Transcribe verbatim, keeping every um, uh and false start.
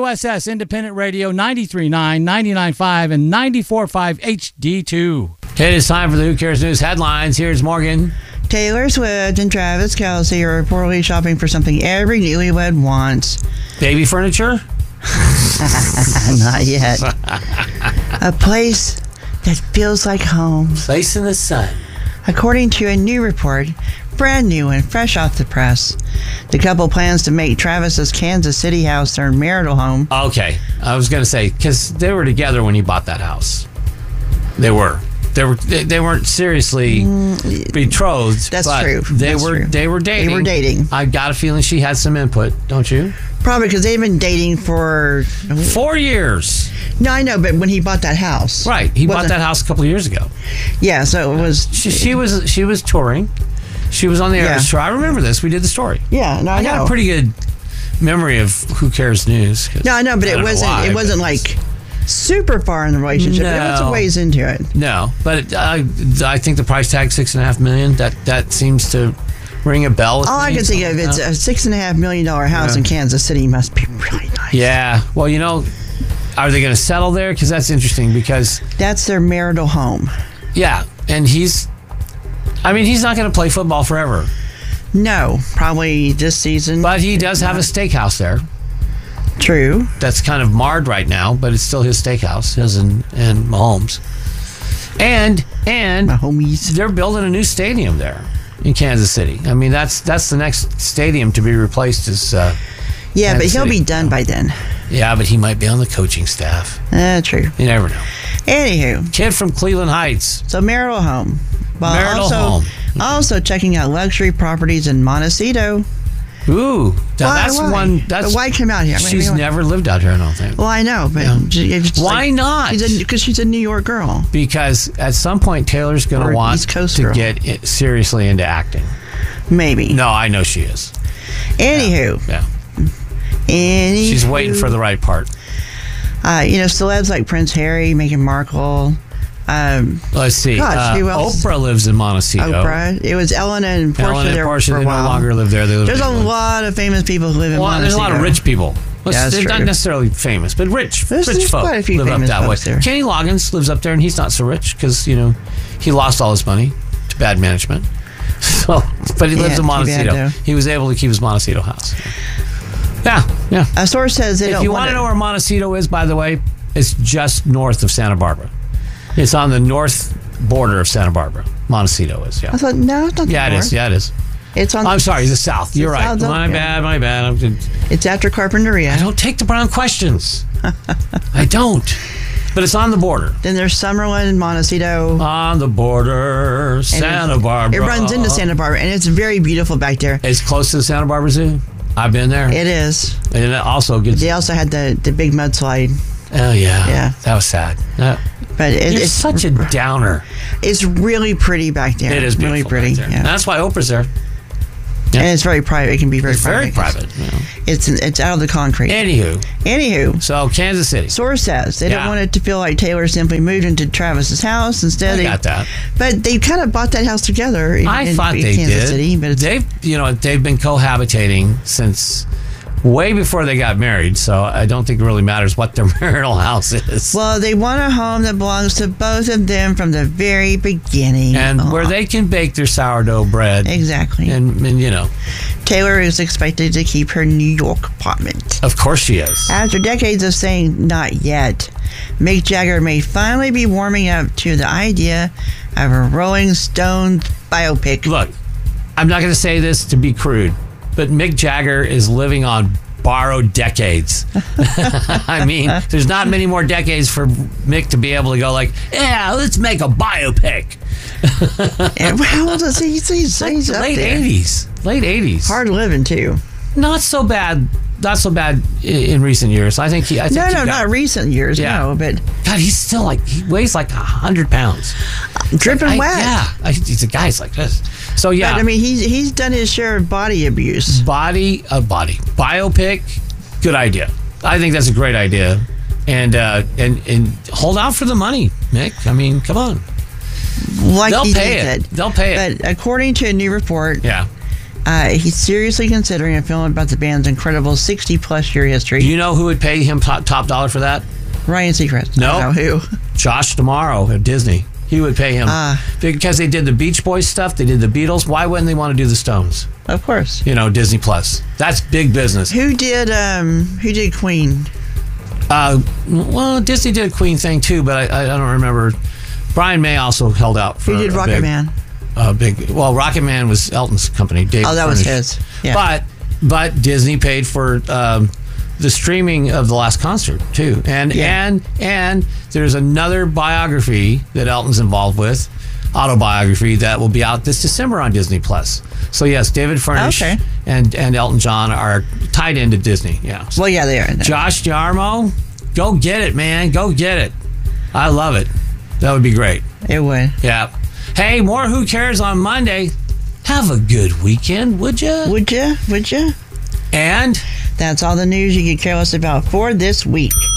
W S S Independent Radio ninety-three point nine, ninety-nine point five, and ninety-four point five H D two. Okay, it's time for the Who Cares News headlines. Here's Morgan. Taylor Swift and Travis Kelce are reportedly shopping for something every newlywed wants. Baby furniture? Not yet. A place that feels like home. Place in the sun. According to a new report, brand new and fresh off the press, the couple plans to make Travis's Kansas City house their marital home. Okay, I was going to say, because they were together when he bought that house. They were. They were. They, they weren't seriously mm, betrothed. That's but true. They that's were. True. They were dating. They were dating. I got a feeling she had some input. Don't you? Probably because they've been dating for four years. No, I know, but when he bought that house, right? He bought that house a couple of years ago. Yeah, so it was. She, she was. She was touring. She was on the air. Yeah. I remember this. We did the story. Yeah, no, I, I know. got a pretty good memory of Who Cares News. No, I know, but it wasn't. Why, it wasn't like super far in the relationship. No, it was a ways into it. No, but it, I, I think the price tag six and a half million. That that seems to ring a bell. With All me, I can think of it's a six and a half million dollar house yeah. in Kansas City must be really nice. Yeah. Well, you know, are they going to settle there? Because that's interesting. Because that's their marital home. Yeah, and he's. I mean, he's not going to play football forever. No, probably this season. But he does have a steakhouse there. True. That's kind of marred right now, but it's still his steakhouse, his and, and Mahomes. And and Mahomes. They're building a new stadium there in Kansas City. I mean, that's that's the next stadium to be replaced is uh, Yeah, Kansas but he'll City. be done by then. Yeah, but he might be on the coaching staff. Uh, true. You never know. Anywho. Kid from Cleveland Heights. So marital home. Well, marital also, home. Also checking out luxury properties in Montecito. Ooh, now why, that's why? one. That's but why come out here? She's wait, wait, never lived out here, I don't think. Well, I know, but yeah. it's why like, not? Because she's a New York girl. Because at some point Taylor's going to want to girl. get it seriously into acting. Maybe. No, I know she is. Anywho. Yeah. yeah. Anywho. She's waiting for the right part. Uh, you know, celebs like Prince Harry, Meghan Markle. Um, Let's see. Gosh, uh, Oprah lives in Montecito. Oprah. It was Ellen and Portia Ellen and there Portia, for a they while. no longer live there. They live there's a England. lot of famous people who live in well, Montecito. There's a lot of rich people. Well, yeah, they're true. not necessarily famous, but rich, there's, rich there's folk quite a few live up famous that way. there. Kenny Loggins lives up there, and he's not so rich because you know he lost all his money to bad management. So, but he yeah, lives in Montecito. Bad, he was able to keep his Montecito house. Yeah, yeah. A source says they if don't you want want to it. know where Montecito is, by the way, it's just north of Santa Barbara. It's on the north border of Santa Barbara. Montecito is, yeah. I thought, no, it's not the Yeah, north. it is. Yeah, it is. It's on. I'm sorry, the south. You're right. South, My okay. bad, my bad. I'm, it's after Carpinteria. I don't take the brown questions. I don't. But it's on the border. Then there's Summerlin, Montecito. On the border, Santa Barbara. It runs into Santa Barbara, and it's very beautiful back there. It's close to the Santa Barbara Zoo. I've been there. It is. And it also gets. They also had the, the big mudslide. Oh, yeah. Yeah. That was sad. That, but it, You're it's such a downer. It's really pretty back there. It is really pretty. Back there. Yeah. And that's why Oprah's there. Yeah. And it's very private. It can be very it's private. Very private. You know. It's it's out of the concrete. Anywho. Anywho. So Kansas City. Source says they yeah. don't want it to feel like Taylor simply moved into Travis's house. Instead, I they got that. But they kind of bought that house together. In, I in, thought in they Kansas did. City, but it's, they've you know they've been cohabitating since way before they got married. So I don't think it really matters what their marital house is. Well, they want a home that belongs to both of them from the very beginning, and oh. where they can bake their sourdough bread. Exactly. And, and you know. Taylor is expected to keep her New York apartment. Of course she is. After decades of saying not yet, Mick Jagger may finally be warming up to the idea of a Rolling Stones biopic. Look, I'm not going to say this to be crude, but Mick Jagger is living on borrowed decades. I mean, there's not many more decades for Mick to be able to go like, yeah, let's make a biopic. And how old is he? He's, he's, he's like up late there. eighties. Late eighties. Hard living, too. Not so bad. Not so bad in, in recent years. I think he. I think no, he no, got, not recent years. Yeah. No, but God, he's still like he weighs like a hundred pounds, dripping I, wet. Yeah, I, he's a guy's like this. So yeah, but, I mean, he's he's done his share of body abuse. Body, a uh, body biopic. Good idea. I think that's a great idea, and uh, and and hold out for the money, Mick. I mean, come on. Like They'll he pay did. it. They'll pay it. But according to a new report, yeah. Uh, he's seriously considering a film about the band's incredible sixty-plus year history. Do you know who would pay him top, top dollar for that? Ryan Seacrest. No. I don't know who. Josh Tomorrow at Disney. He would pay him. Ah. Because they did the Beach Boys stuff, they did the Beatles. Why wouldn't they want to do the Stones? Of course. You know, Disney Plus. That's big business. Who did um who did Queen? Uh, well, Disney did a Queen thing too, but I, I don't remember. Brian May also held out for Who did a Rocket big, Man? A big. Well, Rocket Man was Elton's company. David Oh, that was Furnish. his. Yeah. But but Disney paid for um, the streaming of the last concert too, and Yeah. and and there's another biography that Elton's involved with, autobiography that will be out this December on Disney Plus. So yes, David Furnish Okay. and and Elton John are tied into Disney. Yeah. Well, yeah, they are. Josh Jarmo, go get it, man. Go get it. I love it. That would be great. It would. Yeah. Hey, more Who Cares on Monday. Have a good weekend, would you? Would you? Would you? And That's all the news you could care less about for this week.